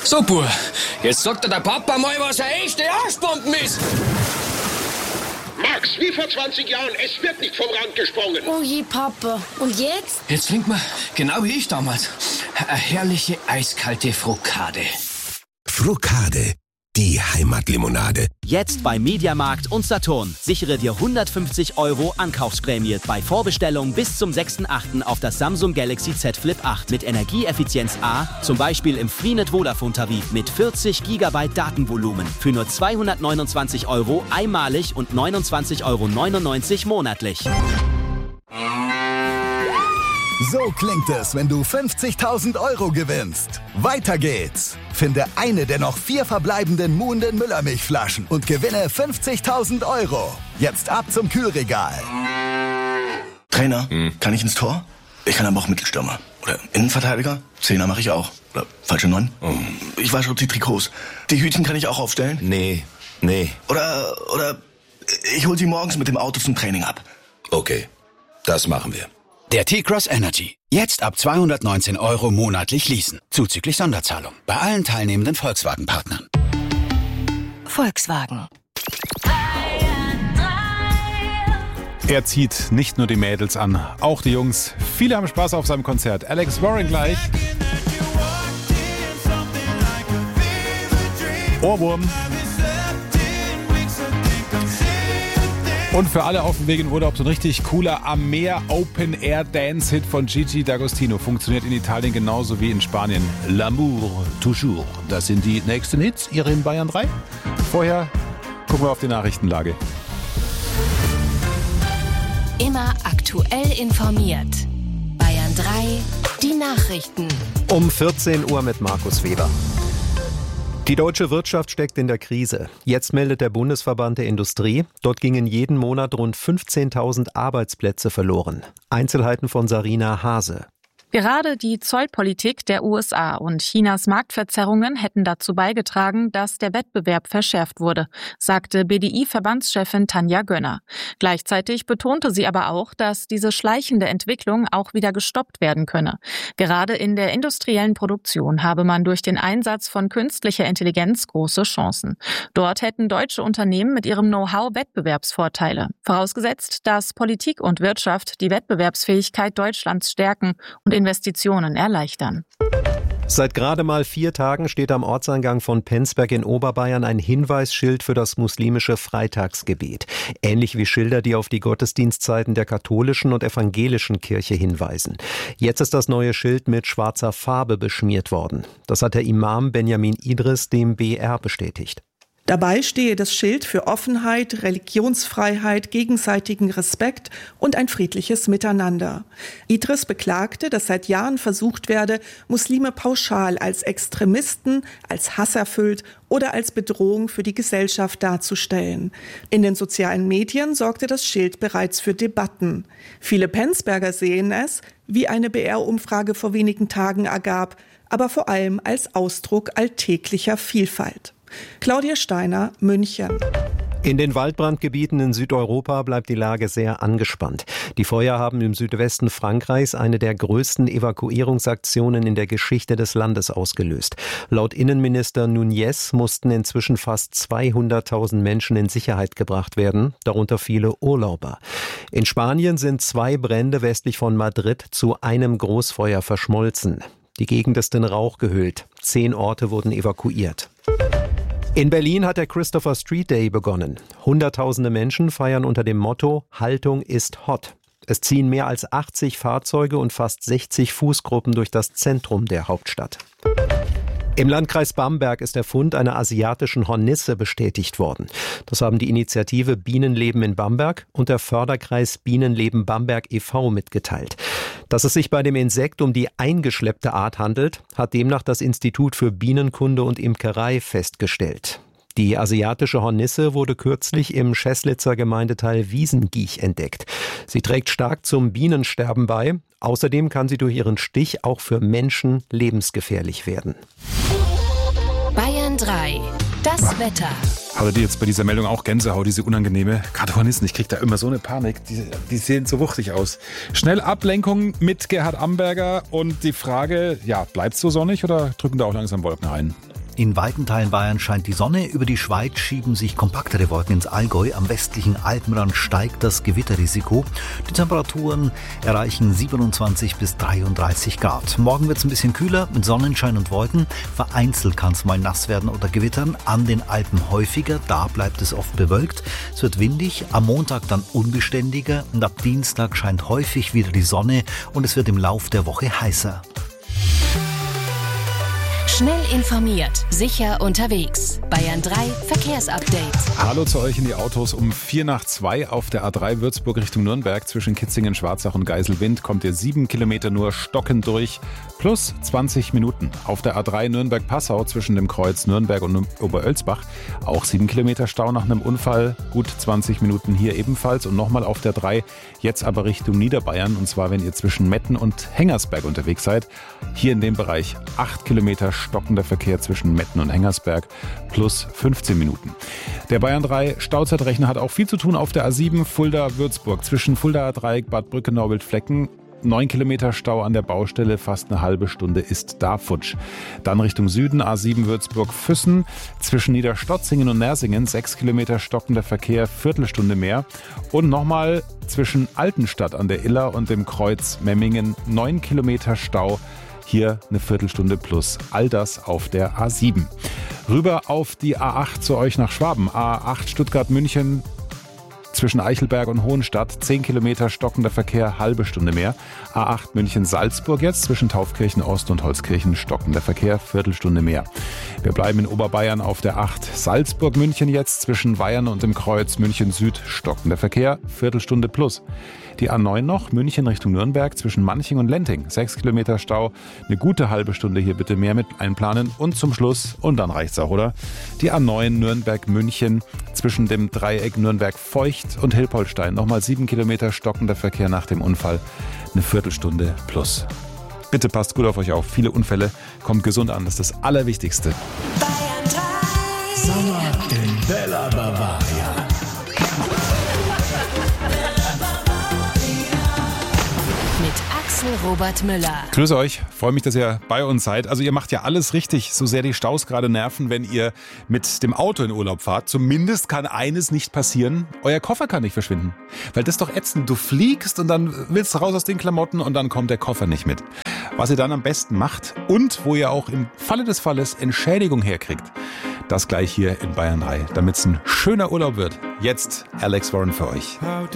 So, Bub, jetzt sagt dir der Papa mal, was eine echte Arschbomben ist. Max, wie vor 20 Jahren, es wird nicht vom Rand gesprungen. Oh je, Papa. Und jetzt? Jetzt trinkt man, genau wie ich damals, eine herrliche eiskalte Frokade. Frokade, die Heimatlimonade. Jetzt bei Mediamarkt und Saturn. Sichere dir 150 € Ankaufsprämie bei Vorbestellung bis zum 6.8. auf das Samsung Galaxy Z Flip 8 mit Energieeffizienz A, zum Beispiel im Freenet Vodafone-Tarif mit 40 GB Datenvolumen für nur 229 € einmalig und 29,99 € monatlich. So klingt es, wenn du 50.000 € gewinnst. Weiter geht's. Finde eine der noch 4 verbleibenden Muhnden Müllermilchflaschen und gewinne 50.000 €. Jetzt ab zum Kühlregal. Trainer, kann ich ins Tor? Ich kann aber auch Mittelstürmer. Oder Innenverteidiger? Zehner mache ich auch. Oder falsche 9? Ich wasche die Trikots. Die Hütchen kann ich auch aufstellen? Nee. Oder ich hol sie morgens mit dem Auto zum Training ab. Okay, das machen wir. Der T-Cross Energy. Jetzt ab 219 € monatlich leasen. Zuzüglich Sonderzahlung. Bei allen teilnehmenden Volkswagen-Partnern. Volkswagen. Er zieht nicht nur die Mädels an, auch die Jungs. Viele haben Spaß auf seinem Konzert. Alex Warren gleich. Ohrwurm. Und für alle auf dem Weg in Urlaub so ein richtig cooler am Meer Open-Air-Dance-Hit von Gigi D'Agostino. Funktioniert in Italien genauso wie in Spanien. L'amour toujours. Das sind die nächsten Hits. Ihre in Bayern 3. Vorher gucken wir auf die Nachrichtenlage. Immer aktuell informiert. Bayern 3, die Nachrichten. Um 14 Uhr mit Markus Weber. Die deutsche Wirtschaft steckt in der Krise. Jetzt meldet der Bundesverband der Industrie, dort gingen jeden Monat rund 15.000 Arbeitsplätze verloren. Einzelheiten von Sarina Hase. Gerade die Zollpolitik der USA und Chinas Marktverzerrungen hätten dazu beigetragen, dass der Wettbewerb verschärft wurde, sagte BDI-Verbandschefin Tanja Gönner. Gleichzeitig betonte sie aber auch, dass diese schleichende Entwicklung auch wieder gestoppt werden könne. Gerade in der industriellen Produktion habe man durch den Einsatz von künstlicher Intelligenz große Chancen. Dort hätten deutsche Unternehmen mit ihrem Know-how Wettbewerbsvorteile. Vorausgesetzt, dass Politik und Wirtschaft die Wettbewerbsfähigkeit Deutschlands stärken und Investitionen erleichtern. Seit gerade mal 4 Tagen steht am Ortseingang von Penzberg in Oberbayern ein Hinweisschild für das muslimische Freitagsgebet. Ähnlich wie Schilder, die auf die Gottesdienstzeiten der katholischen und evangelischen Kirche hinweisen. Jetzt ist das neue Schild mit schwarzer Farbe beschmiert worden. Das hat der Imam Benjamin Idris dem BR bestätigt. Dabei stehe das Schild für Offenheit, Religionsfreiheit, gegenseitigen Respekt und ein friedliches Miteinander. Idris beklagte, dass seit Jahren versucht werde, Muslime pauschal als Extremisten, als hasserfüllt oder als Bedrohung für die Gesellschaft darzustellen. In den sozialen Medien sorgte das Schild bereits für Debatten. Viele Penzberger sehen es, wie eine BR-Umfrage vor wenigen Tagen ergab, aber vor allem als Ausdruck alltäglicher Vielfalt. Claudia Steiner, München. In den Waldbrandgebieten in Südeuropa bleibt die Lage sehr angespannt. Die Feuer haben im Südwesten Frankreichs eine der größten Evakuierungsaktionen in der Geschichte des Landes ausgelöst. Laut Innenminister Núñez mussten inzwischen fast 200.000 Menschen in Sicherheit gebracht werden, darunter viele Urlauber. In Spanien sind 2 Brände westlich von Madrid zu einem Großfeuer verschmolzen. Die Gegend ist in Rauch gehüllt. 10 Orte wurden evakuiert. In Berlin hat der Christopher Street Day begonnen. Hunderttausende Menschen feiern unter dem Motto Haltung ist hot. Es ziehen mehr als 80 Fahrzeuge und fast 60 Fußgruppen durch das Zentrum der Hauptstadt. Im Landkreis Bamberg ist der Fund einer asiatischen Hornisse bestätigt worden. Das haben die Initiative Bienenleben in Bamberg und der Förderkreis Bienenleben Bamberg e.V. mitgeteilt. Dass es sich bei dem Insekt um die eingeschleppte Art handelt, hat demnach das Institut für Bienenkunde und Imkerei festgestellt. Die asiatische Hornisse wurde kürzlich im Scheßlitzer Gemeindeteil Wiesengiech entdeckt. Sie trägt stark zum Bienensterben bei. Außerdem kann sie durch ihren Stich auch für Menschen lebensgefährlich werden. Bayern 3, das Wetter. Hattet ihr jetzt bei dieser Meldung auch Gänsehaut, diese unangenehme? Gerade Hornissen, ich kriege da immer so eine Panik. Die sehen so wuchtig aus. Schnell Ablenkung mit Gerhard Amberger und die Frage, ja, bleibt es so sonnig oder drücken da auch langsam Wolken ein? In weiten Teilen Bayern scheint die Sonne. Über die Schweiz schieben sich kompaktere Wolken ins Allgäu. Am westlichen Alpenrand steigt das Gewitterrisiko. Die Temperaturen erreichen 27 bis 33 Grad. Morgen wird es ein bisschen kühler mit Sonnenschein und Wolken. Vereinzelt kann es mal nass werden oder gewittern. An den Alpen häufiger, da bleibt es oft bewölkt. Es wird windig, am Montag dann unbeständiger und ab Dienstag scheint häufig wieder die Sonne und es wird im Lauf der Woche heißer. Schnell informiert, sicher unterwegs. Bayern 3 Verkehrsupdate. Hallo zu euch in die Autos. Um 1:45 auf der A3 Würzburg Richtung Nürnberg zwischen Kitzingen, Schwarzach und Geiselwind kommt ihr 7 Kilometer nur stockend durch, plus 20 Minuten. Auf der A3 Nürnberg-Passau zwischen dem Kreuz Nürnberg und Oberölsbach auch 7 Kilometer Stau nach einem Unfall, gut 20 Minuten hier ebenfalls. Und nochmal auf der 3, jetzt aber Richtung Niederbayern, und zwar wenn ihr zwischen Metten und Hengersberg unterwegs seid. Hier in dem Bereich 8 Kilometer stockender Verkehr zwischen Metten und Hengersberg, plus 15 Minuten. Der Bayern 3 Stauzeitrechner hat auch viel zu tun auf der A7 Fulda-Würzburg zwischen Fuldaer Dreieck, Bad Brückenau-Wildflecken. 9 Kilometer Stau an der Baustelle, fast eine halbe Stunde ist da futsch. Dann Richtung Süden, A7 Würzburg-Füssen, zwischen Niederstotzingen und Nersingen, 6 Kilometer stockender Verkehr, Viertelstunde mehr. Und nochmal zwischen Altenstadt an der Iller und dem Kreuz Memmingen, 9 Kilometer Stau, hier eine Viertelstunde plus. All das auf der A7. Rüber auf die A8 zu euch nach Schwaben, A8 Stuttgart-München, zwischen Eichelberg und Hohenstadt, 10 Kilometer stockender Verkehr, halbe Stunde mehr. A8 München-Salzburg jetzt, zwischen Taufkirchen Ost und Holzkirchen, stockender Verkehr, Viertelstunde mehr. Wir bleiben in Oberbayern auf der 8 Salzburg-München jetzt, zwischen Bayern und dem Kreuz München-Süd, stockender Verkehr, Viertelstunde plus. Die A9 noch, München Richtung Nürnberg, zwischen Manching und Lenting, 6 Kilometer Stau, eine gute halbe Stunde hier bitte mehr mit einplanen. Und zum Schluss, und dann reicht's auch, oder? Die A9 Nürnberg-München, zwischen dem Dreieck Nürnberg-Feucht und Hilpoltstein, nochmal 7 Kilometer stockender Verkehr nach dem Unfall, eine Viertelstunde plus. Bitte passt gut auf euch auf, viele Unfälle, kommt gesund an, das ist das Allerwichtigste. Bayern 3 Sommer in Bella Bavaria. mit Axel Robert Müller. Grüße euch, freue mich, dass ihr bei uns seid. Also ihr macht ja alles richtig, so sehr die Staus gerade nerven, wenn ihr mit dem Auto in Urlaub fahrt. Zumindest kann eines nicht passieren, euer Koffer kann nicht verschwinden. Weil das ist doch ätzend, du fliegst und dann willst du raus aus den Klamotten und dann kommt der Koffer nicht mit. Was ihr dann am besten macht und wo ihr auch im Falle des Falles Entschädigung herkriegt, das gleich hier in Bayern 3, damit es ein schöner Urlaub wird. Jetzt Alex Warren für euch.